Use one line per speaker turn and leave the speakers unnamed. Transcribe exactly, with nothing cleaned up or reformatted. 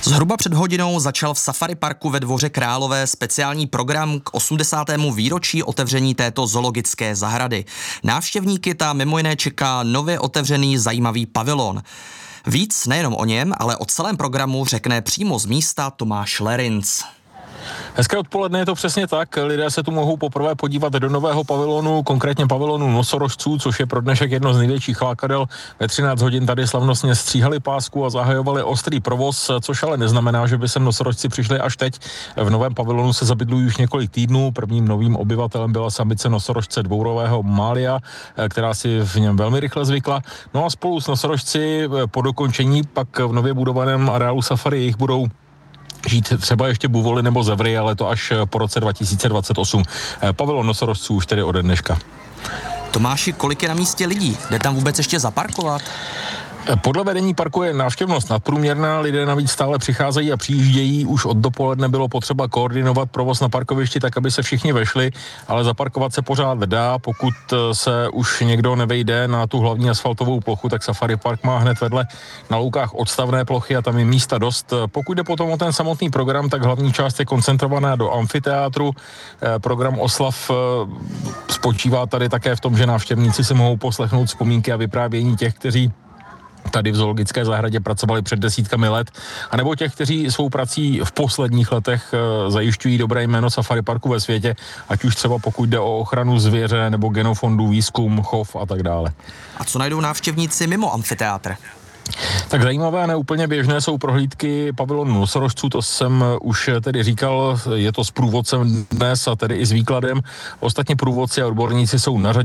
Zhruba před hodinou začal v Safari parku ve Dvoře Králové speciální program k osmdesátému výročí otevření této zoologické zahrady. Návštěvníky tam mimo jiné čeká nově otevřený zajímavý pavilon. Víc nejenom o něm, ale o celém programu řekne přímo z místa Tomáš Lerinc.
Hezké odpoledne, je to přesně tak. Lidé se tu mohou poprvé podívat do nového pavilonu, konkrétně pavilonu nosorožců, což je pro dnešek jedno z největších lákadel. Ve třináct hodin tady slavnostně stříhali pásku a zahajovali ostrý provoz, což ale neznamená, že by sem nosorožci přišli až teď. V novém pavilonu se zabydlují už několik týdnů. Prvním novým obyvatelem byla samice nosorožce dvourového Mália, která si v něm velmi rychle zvykla. No a spolu s nosorožci po dokončení pak v nově budovaném areálu Safari jich budou žít třeba ještě buvoly nebo zevry, ale to až po roce dva tisíce dvacet osm. Pavilon nosorožců už tedy ode dneška.
Tomáši, kolik je na místě lidí? Jde tam vůbec ještě zaparkovat?
Podle vedení parku je návštěvnost nadprůměrná, lidé navíc stále přicházejí a přijíždějí. Už od dopoledne bylo potřeba koordinovat provoz na parkovišti tak, aby se všichni vešli, ale zaparkovat se pořád dá. Pokud se už někdo nevejde na tu hlavní asfaltovou plochu, tak Safari park má hned vedle na loukách odstavné plochy a tam je místa dost. Pokud jde potom o ten samotný program, tak hlavní část je koncentrovaná do amfiteátru. Program oslav spočívá tady také v tom, že návštěvníci si mohou poslechnout vzpomínky a vyprávění těch, kteří tady v zoologické zahradě pracovali před desítkami let, anebo těch, kteří svou prací v posledních letech zajišťují dobré jméno Safari parku ve světě, ať už třeba pokud jde o ochranu zvěře nebo genofondu, výzkum, chov a tak dále.
A co najdou návštěvníci mimo amfiteátr?
Tak zajímavé a neúplně běžné jsou prohlídky pavilonu nosorožců, to jsem už tedy říkal, je to s průvodcem dnes a tedy i s výkladem. Ostatně průvodci a odborníci jsou na řadě.